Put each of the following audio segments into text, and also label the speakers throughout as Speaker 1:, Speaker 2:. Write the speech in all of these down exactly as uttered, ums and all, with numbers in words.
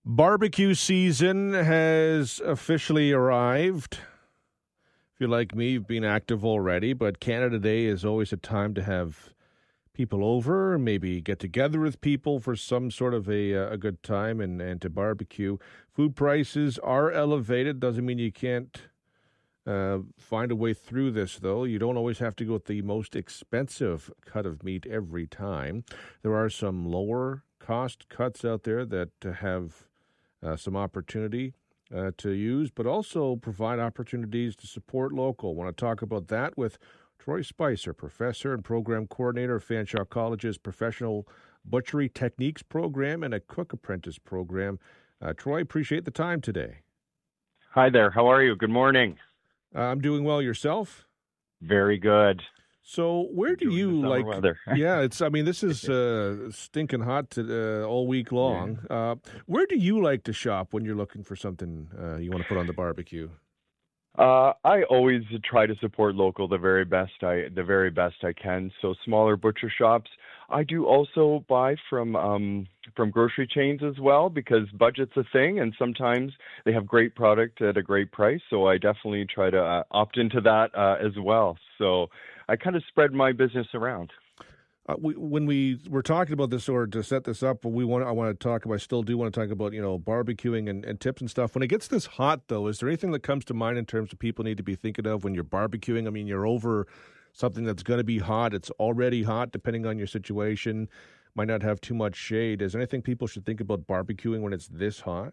Speaker 1: Barbecue season has officially arrived. If you're like me, you've been active already, but Canada Day is always a time to have people over, maybe get together with people for some sort of a, a good time and, and to barbecue. Food prices are elevated. Doesn't mean you can't uh, find a way through this, though. You don't always have to go with the most expensive cut of meat every time. There are some lower cost cuts out there that have Uh, some opportunity uh, to use, but also provide opportunities to support local. I want to talk about that with Troy Spicer, professor and program coordinator of Fanshawe College's Professional Butchery Techniques program and a cook apprentice program. Uh, Troy, appreciate the time today.
Speaker 2: Hi there. How are you? Good morning.
Speaker 1: Uh, I'm doing well. Yourself?
Speaker 2: Very good.
Speaker 1: So where do you like, yeah, it's, I mean, this is uh, stinking hot to, uh, all week long. Yeah. Uh, where do you like to shop when you're looking for something uh, you want to put on the barbecue?
Speaker 2: Uh, I always try to support local the very best I, the very best I can. So smaller butcher shops. I do also buy from, um, from grocery chains as well, because budget's a thing and sometimes they have great product at a great price. So I definitely try to uh, opt into that uh, as well. So I kind of spread my business around.
Speaker 1: Uh, we, when we were talking about this, or to set this up, we want I want to talk about. I still do want to talk about you know barbecuing and, and tips and stuff. When it gets this hot, though, is there anything that comes to mind in terms of people need to be thinking of when you're barbecuing? I mean, you're over something that's going to be hot. It's already hot, depending on your situation. Might not have too much shade. Is there anything people should think about barbecuing when it's this hot?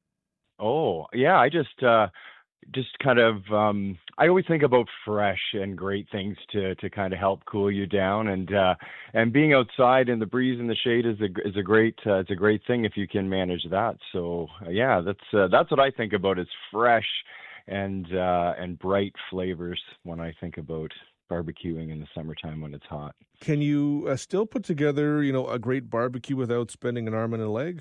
Speaker 2: Oh yeah, I just. Uh... Just kind of, um, I always think about fresh and great things to to kind of help cool you down, and uh, and being outside in the breeze and the shade is a is a great uh, it's a great thing if you can manage that. So uh, yeah, that's uh, that's what I think about is fresh and uh, and bright flavors when I think about barbecuing in the summertime when it's hot.
Speaker 1: Can you uh, still put together you know a great barbecue without spending an arm and a leg?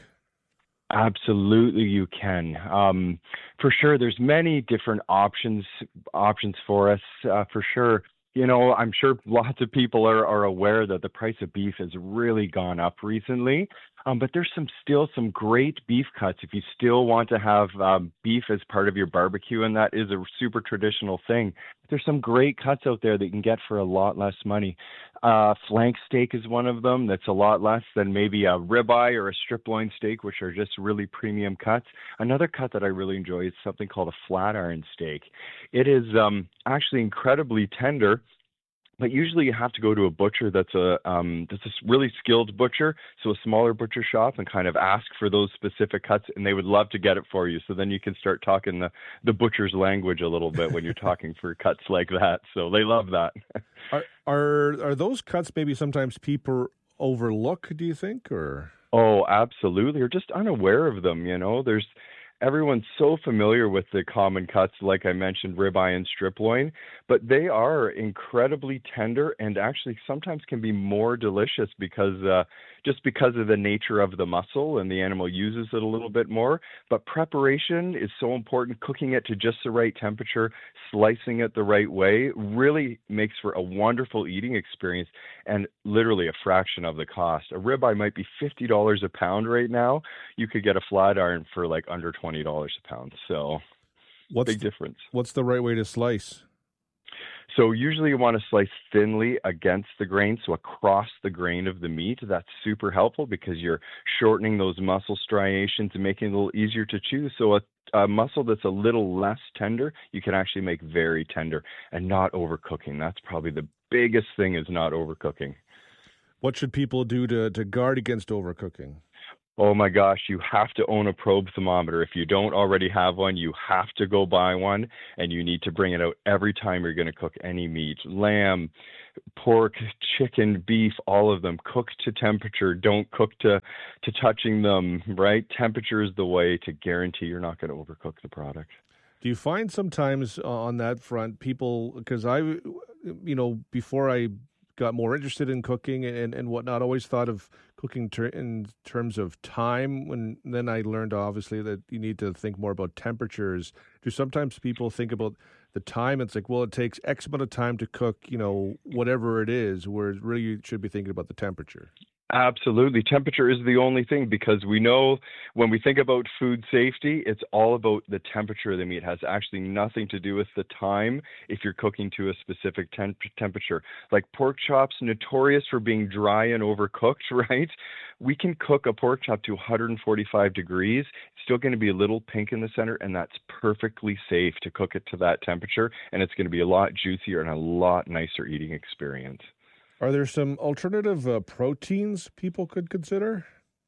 Speaker 2: Absolutely, you can. Um, for sure, there's many different options options for us. Uh, for sure, you know, I'm sure lots of people are, are aware that the price of beef has really gone up recently. Um, but there's some still some great beef cuts if you still want to have um, beef as part of your barbecue, and that is a super traditional thing. There's some great cuts out there that you can get for a lot less money. Uh, flank steak is one of them that's a lot less than maybe a ribeye or a strip loin steak, which are just really premium cuts. Another cut that I really enjoy is something called a flat iron steak. It is um, actually incredibly tender, but usually you have to go to a butcher that's a um, that's a really skilled butcher, so a smaller butcher shop, and kind of ask for those specific cuts, and they would love to get it for you. So then you can start talking the, the butcher's language a little bit when you're talking for cuts like that. So they love that.
Speaker 1: Are are are those cuts maybe sometimes people overlook, do you think, or?
Speaker 2: Oh, absolutely, or just unaware of them, you know. There's everyone's so familiar with the common cuts, like I mentioned, ribeye and strip loin, but they are incredibly tender and actually sometimes can be more delicious because uh, just because of the nature of the muscle and the animal uses it a little bit more. But preparation is so important. Cooking it to just the right temperature, slicing it the right way really makes for a wonderful eating experience and literally a fraction of the cost. A ribeye might be fifty dollars a pound right now. You could get a flat iron for like under twenty dollars a pound. So
Speaker 1: what's
Speaker 2: big difference.
Speaker 1: What's the right way to slice?
Speaker 2: So usually you want to slice thinly against the grain, so across the grain of the meat. That's super helpful because you're shortening those muscle striations and making it a little easier to chew. So a, a muscle that's a little less tender, you can actually make very tender and not overcooking. That's probably the biggest thing, is not overcooking.
Speaker 1: What should people do to, to guard against overcooking?
Speaker 2: Oh my gosh, you have to own a probe thermometer. If you don't already have one, you have to go buy one, and you need to bring it out every time you're going to cook any meat. Lamb, pork, chicken, beef, all of them. Cook to temperature. Don't cook to, to touching them, right? Temperature is the way to guarantee you're not going to overcook the product.
Speaker 1: Do you find sometimes on that front people, because I, you know, before I got more interested in cooking and, and whatnot, always thought of cooking ter- in terms of time. When then I learned obviously that you need to think more about temperatures. Do sometimes people think about the time? It's like, well, it takes X amount of time to cook, you know, whatever it is, where really you should be thinking about the temperature.
Speaker 2: Absolutely. Temperature is the only thing, because we know when we think about food safety, it's all about the temperature of the meat. It has actually nothing to do with the time if you're cooking to a specific temp- temperature. Like pork chops, notorious for being dry and overcooked, right? We can cook a pork chop to one hundred forty-five degrees. It's still going to be a little pink in the center, and that's perfectly safe to cook it to that temperature, and it's going to be a lot juicier and a lot nicer eating experience.
Speaker 1: Are there some alternative uh, proteins people could consider?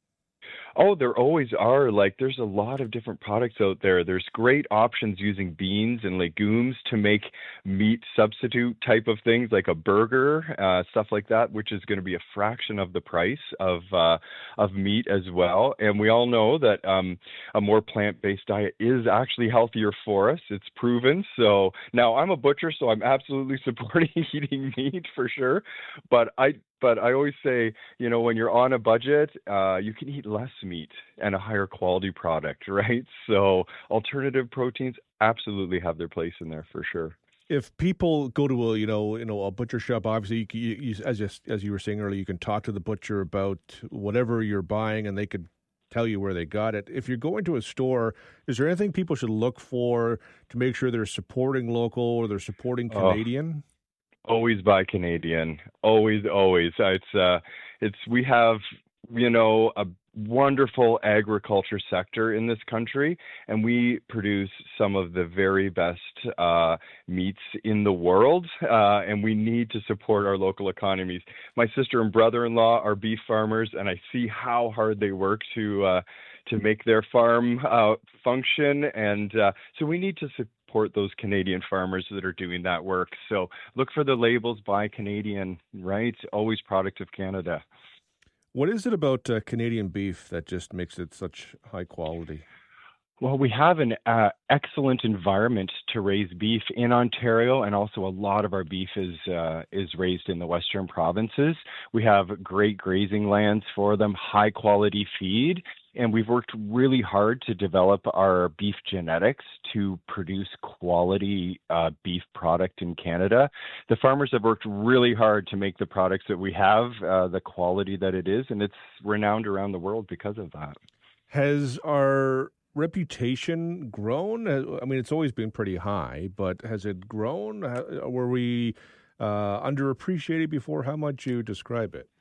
Speaker 2: Oh, there always are. Like, there's a lot of different products out there. There's great options using beans and legumes to make meat substitute type of things, like a burger, uh, stuff like that, which is going to be a fraction of the price of uh, of meat as well. And we all know that um, a more plant-based diet is actually healthier for us. It's proven. So now I'm a butcher, so I'm absolutely supporting eating meat for sure. But I But I always say, you know, when you're on a budget, uh, you can eat less meat and a higher quality product, right? So alternative proteins absolutely have their place in there for sure.
Speaker 1: If people go to a, you know, you know, a butcher shop, obviously, you, you, you, as just, as you were saying earlier, you can talk to the butcher about whatever you're buying, and they could tell you where they got it. If you're going to a store, is there anything people should look for to make sure they're supporting local or they're supporting Canadian?
Speaker 2: Oh. Always buy Canadian. Always, always. It's uh, it's we have you know a wonderful agriculture sector in this country, and we produce some of the very best uh, meats in the world, uh, and we need to support our local economies. My sister and brother-in-law are beef farmers, and I see how hard they work to uh, to make their farm uh, function, and uh, so we need to support support those Canadian farmers that are doing that work. So look for the labels, buy Canadian, right? Always product of Canada.
Speaker 1: What is it about uh, Canadian beef that just makes it such high quality?
Speaker 2: Well, we have an uh, excellent environment to raise beef in Ontario, and also a lot of our beef is uh, is raised in the Western provinces. We have great grazing lands for them, high quality feed, and we've worked really hard to develop our beef genetics to produce quality uh, beef product in Canada. The farmers have worked really hard to make the products that we have, uh, the quality that it is, and it's renowned around the world because of that.
Speaker 1: Has our reputation grown? I mean, it's always been pretty high, but has it grown? Were we uh, underappreciated before? How might you describe it?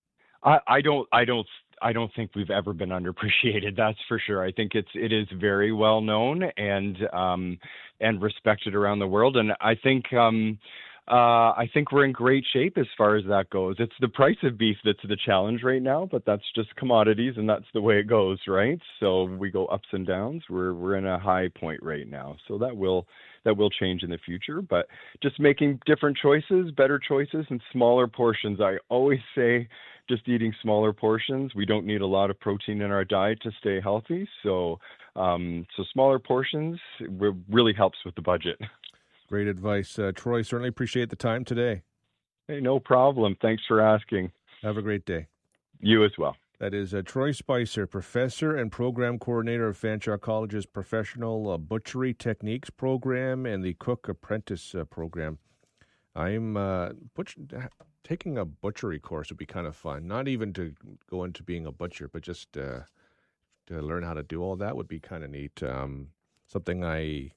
Speaker 2: I, I don't. I don't. I don't think we've ever been underappreciated. That's for sure. I think it's it is very well known and um, and respected around the world. And I think. Um, Uh, I think we're in great shape as far as that goes. It's the price of beef that's the challenge right now, but that's just commodities, and that's the way it goes, right? So we go ups and downs. We're we're in a high point right now, so that will that will change in the future. But just making different choices, better choices, and smaller portions. I always say, just eating smaller portions. We don't need a lot of protein in our diet to stay healthy, so um, so smaller portions really helps with the budget.
Speaker 1: Great advice. Uh, Troy, certainly appreciate the time today.
Speaker 2: Hey, no problem. Thanks for asking.
Speaker 1: Have a great day.
Speaker 2: You as well.
Speaker 1: That is uh, Troy Spicer, professor and program coordinator of Fanshawe College's Professional uh, Butchery Techniques program and the Cook Apprentice uh, program. I'm uh, butch- taking a butchery course would be kind of fun. Not even to go into being a butcher, but just uh, to learn how to do all that would be kind of neat. Um, something I...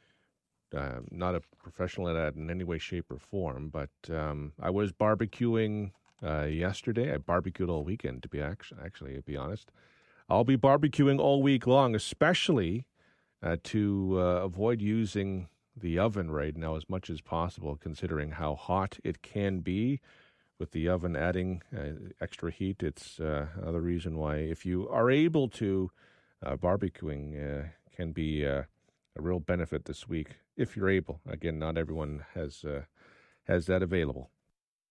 Speaker 1: Uh, not a professional at that in any way, shape, or form, but um, I was barbecuing uh, yesterday. I barbecued all weekend, to be actually, actually, to be honest. I'll be barbecuing all week long, especially uh, to uh, avoid using the oven right now as much as possible, considering how hot it can be. With the oven adding uh, extra heat, it's uh, another reason why, if you are able to, uh, barbecuing uh, can be uh, a real benefit this week. If you're able. Again, not everyone has uh, has that available.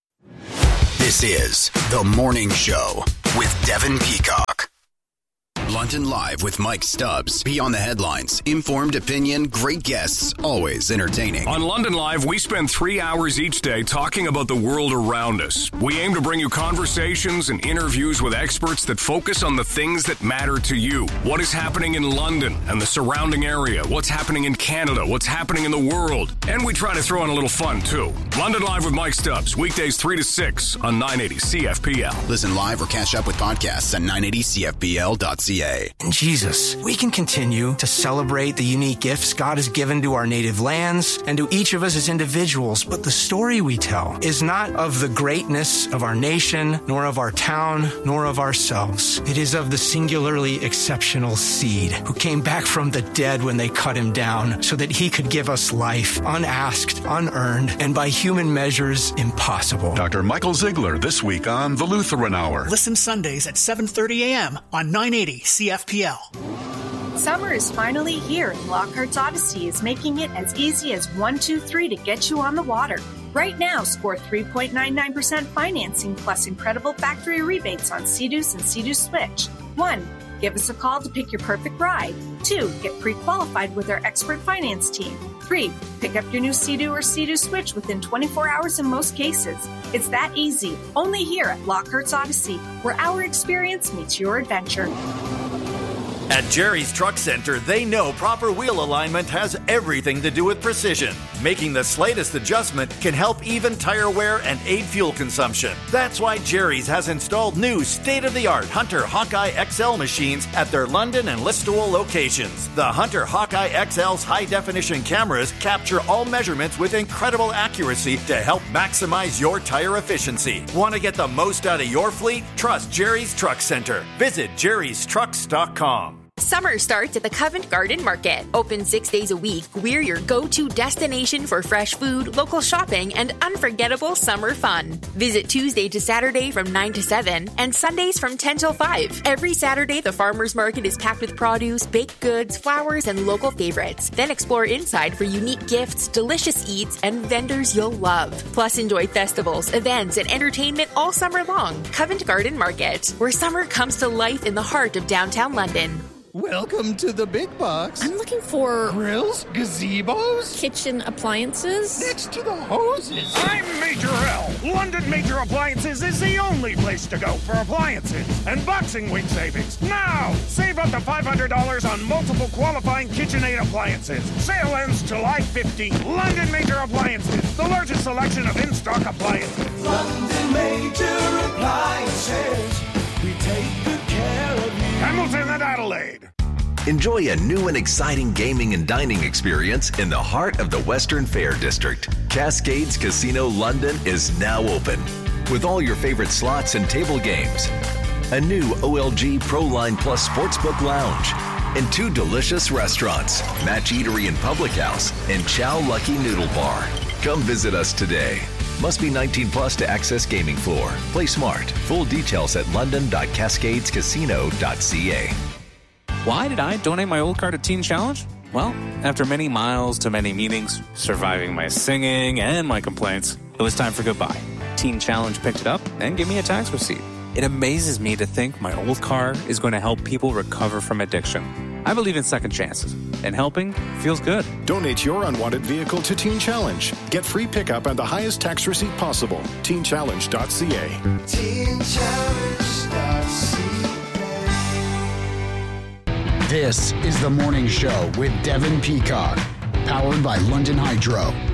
Speaker 3: This is The Morning Show with Devin Peacock. London Live with Mike Stubbs. Beyond the headlines, informed opinion, great guests, always entertaining.
Speaker 4: On London Live, we spend three hours each day talking about the world around us. We aim to bring you conversations and interviews with experts that focus on the things that matter to you. What is happening in London and the surrounding area? What's happening in Canada? What's happening in the world? And we try to throw in a little fun, too. London Live with Mike Stubbs, weekdays three to six on nine eighty C F P L.
Speaker 3: Listen live or catch up with podcasts at nine eighty C F P L dot C A.
Speaker 5: Jesus, we can continue to celebrate the unique gifts God has given to our native lands and to each of us as individuals, but the story we tell is not of the greatness of our nation, nor of our town, nor of ourselves. It is of the singularly exceptional seed who came back from the dead when they cut him down so that he could give us life, unasked, unearned, and by human measures, impossible.
Speaker 6: Doctor Michael Ziegler this week on The Lutheran Hour.
Speaker 7: Listen Sundays at seven thirty a.m. on nine eighty C F P L.
Speaker 8: Summer is finally here, and Lockhart's Odyssey is making it as easy as one two three to get you on the water. Right now, score three point nine nine percent financing plus incredible factory rebates on Sea-Doos and Sea-Doo Switch. One, give us a call to pick your perfect ride. Two, get pre-qualified with our expert finance team. Three, pick up your new Sea-Doo or Sea-Doo Switch within twenty-four hours in most cases. It's that easy, only here at Lockhart's Odyssey, where our experience meets your adventure.
Speaker 9: At Jerry's Truck Center, they know proper wheel alignment has everything to do with precision. Making the slightest adjustment can help even tire wear and aid fuel consumption. That's why Jerry's has installed new state-of-the-art Hunter Hawkeye X L machines at their London and Listowel locations. The Hunter Hawkeye X L's high-definition cameras capture all measurements with incredible accuracy to help maximize your tire efficiency. Want to get the most out of your fleet? Trust Jerry's Truck Center. Visit jerrys trucks dot com.
Speaker 10: Summer starts at the Covent Garden Market. Open six days a week, we're your go-to destination for fresh food, local shopping, and unforgettable summer fun. Visit Tuesday to Saturday from nine to seven and Sundays from ten till five. Every Saturday, the farmers market is packed with produce, baked goods, flowers, and local favorites. Then explore inside for unique gifts, delicious eats, and vendors you'll love. Plus, enjoy festivals, events, and entertainment all summer long. Covent Garden Market, where summer comes to life in the heart of downtown London.
Speaker 11: Welcome to the big box.
Speaker 12: I'm looking for...
Speaker 11: grills, gazebos,
Speaker 12: kitchen appliances.
Speaker 11: Next to the hoses.
Speaker 13: I'm Major L. London Major Appliances is the only place to go for appliances and boxing week savings. Now, save up to five hundred dollars on multiple qualifying KitchenAid appliances. Sale ends July fifteenth. London Major Appliances, the largest selection of in-stock appliances.
Speaker 14: London Major Appliances, we take good care of you.
Speaker 13: Hamilton and Adelaide.
Speaker 15: Enjoy a new and exciting gaming and dining experience in the heart of the Western Fair District. Cascades Casino London is now open with all your favorite slots and table games, a new O L G ProLine Plus Sportsbook Lounge, and two delicious restaurants, Match Eatery and Public House, and Chow Lucky Noodle Bar. Come visit us today. Must be nineteen plus to access gaming floor. Play smart. Full details at london dot cascades casino dot c a.
Speaker 16: Why did I donate my old car to Teen Challenge? Well, after many miles to many meetings, surviving my singing and my complaints, it was time for goodbye. Teen Challenge picked it up and gave me a tax receipt. It amazes me to think my old car is going to help people recover from addiction. I believe in second chances, and helping feels good.
Speaker 17: Donate your unwanted vehicle to Teen Challenge. Get free pickup and the highest tax receipt possible. teen challenge dot c a.
Speaker 14: teen challenge dot c a.
Speaker 18: This is The Morning Show with Devin Peacock, powered by London Hydro.